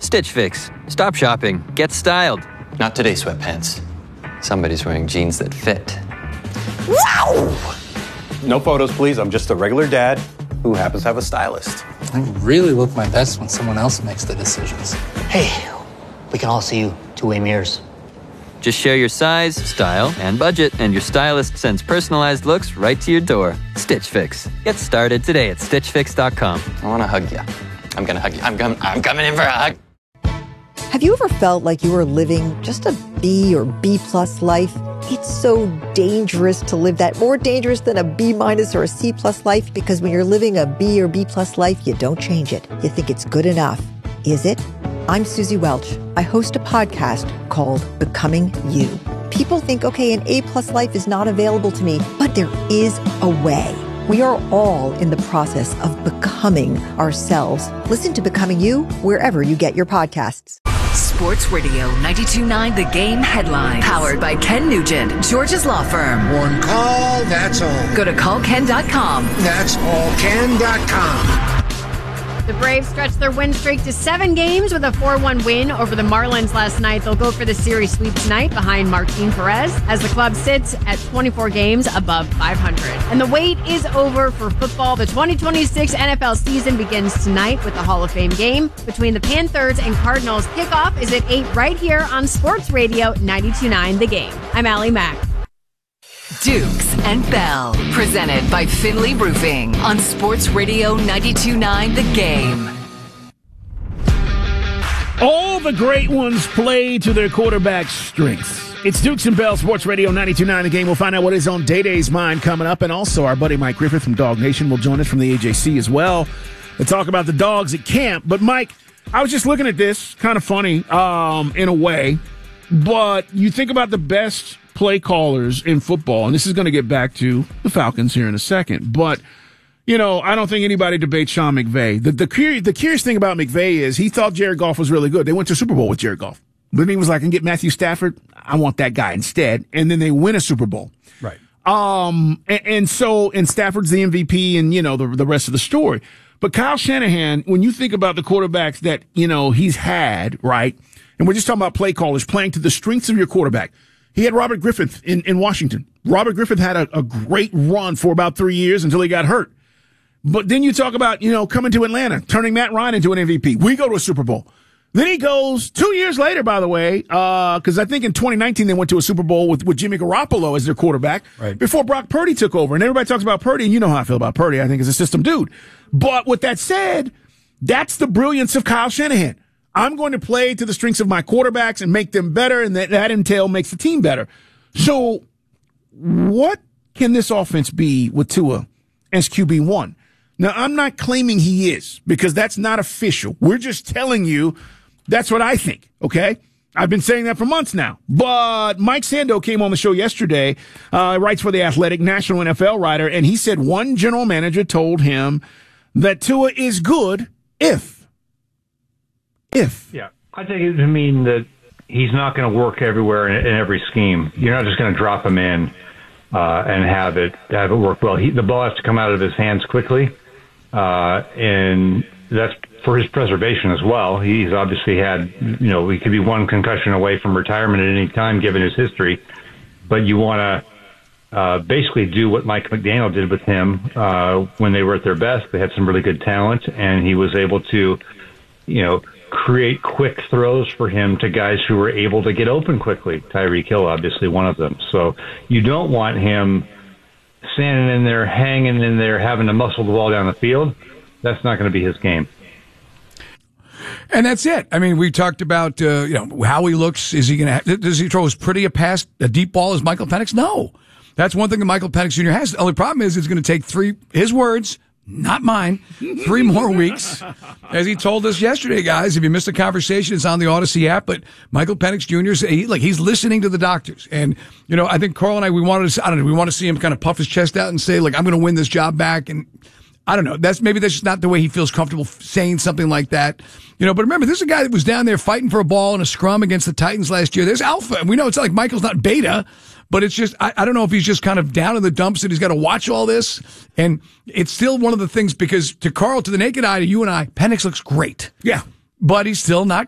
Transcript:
Stitch Fix. Stop shopping. Get styled. Not today, sweatpants. Somebody's wearing jeans that fit. Wow! No photos, please. I'm just a regular dad who happens to have a stylist. I really look my best when someone else makes the decisions. Hey, we can all see you two-way mirrors. Just share your size, style, and budget, and your stylist sends personalized looks right to your door. Stitch Fix. Get started today at StitchFix.com. I want to hug you. I'm going to hug you. I'm coming in for a hug. Have you ever felt like you were living just a B or B+ life? It's so dangerous to live that, more dangerous than a B- or a C+ life, because when you're living a B or B+ life, you don't change it. You think it's good enough. Is it? I'm Susie Welch. I host a podcast called Becoming You. People think, okay, an A+ life is not available to me, but there is a way. We are all in the process of becoming ourselves. Listen to Becoming You wherever you get your podcasts. Sports Radio 92.9 The Game headlines. Powered by Ken Nugent, George's Law Firm. One call, that's all. Go to callken.com. That's allken.com. The Braves stretched their win streak to 7 games with a 4-1 win over the Marlins last night. They'll go for the series sweep tonight behind Martin Perez as the club sits at 24 games above 500. And the wait is over for football. The 2026 NFL season begins tonight with the Hall of Fame game between the Panthers and Cardinals. Kickoff is at 8 right here on Sports Radio 92.9 The Game. I'm Allie Mack. Dukes and Bell, presented by Finley Roofing on Sports Radio 92.9 The Game. All the great ones play to their quarterback's strengths. It's Dukes and Bell, Sports Radio 92.9 The Game. We'll find out what is on Day-Day's mind coming up, and also our buddy Mike Griffith from Dog Nation will join us from the AJC as well to talk about the dogs at camp. But, Mike, I was just looking at this, kind of funny in a way, but you think about the best play callers in football, and this is going to get back to the Falcons here in a second, but you know, I don't think anybody debates Sean McVay. The curious thing about McVay is he thought Jared Goff was really good. They went to Super Bowl with Jared Goff, but then he was like, I can get Matthew Stafford, I want that guy instead, and then they win a Super Bowl. Right. And Stafford's the MVP, and you know the rest of the story. But Kyle Shanahan, when you think about the quarterbacks that you know he's had, right, and we're just talking about play callers playing to the strengths of your quarterback. He had Robert Griffith in Washington. Robert Griffith had a great run for about 3 years until he got hurt. But then you talk about, you know, coming to Atlanta, turning Matt Ryan into an MVP. We go to a Super Bowl. Then he goes 2 years later, by the way, because I think in 2019 they went to a Super Bowl with Jimmy Garoppolo as their quarterback before Brock Purdy took over. And everybody talks about Purdy, and you know how I feel about Purdy. I think he's a system dude. But with that said, that's the brilliance of Kyle Shanahan. I'm going to play to the strengths of my quarterbacks and make them better, and that entail makes the team better. So what can this offense be with Tua as QB1? Now, I'm not claiming he is, because that's not official. We're just telling you that's what I think, okay? I've been saying that for months now. But Mike Sando came on the show yesterday, writes for The Athletic, national NFL writer, and he said one general manager told him that Tua is good if. Yeah, I take it to mean that he's not going to work everywhere in every scheme. You're not just going to drop him in and have it work well. The ball has to come out of his hands quickly, and that's for his preservation as well. He's obviously had, you know, he could be one concussion away from retirement at any time given his history, but you want to basically do what Mike McDaniel did with him when they were at their best. They had some really good talent, and he was able to, you know, create quick throws for him to guys who were able to get open quickly. Tyreek Hill, obviously one of them. So you don't want him standing in there, hanging in there, having to muscle the ball down the field. That's not going to be his game. And that's it. I mean, we talked about, you know, how he looks. Is he going to, does he throw as pretty a deep ball as Michael Penix? No. That's one thing that Michael Penix Jr. has. The only problem is it's going to take his words, not mine, 3 more weeks. As he told us yesterday, guys, if you missed the conversation, it's on the Odyssey app, but Michael Penix Jr., he's listening to the doctors. And, you know, I think Carl and we want to see him kind of puff his chest out and say, like, I'm going to win this job back. And I don't know. That's just not the way he feels comfortable saying something like that. You know, but remember, this is a guy that was down there fighting for a ball in a scrum against the Titans last year. There's alpha. And we know it's not like Michael's not beta. But it's just, I don't know if he's just kind of down in the dumps and he's got to watch all this. And it's still one of the things, because to Carl, to the naked eye, to you and I, Penix looks great. Yeah. But he's still not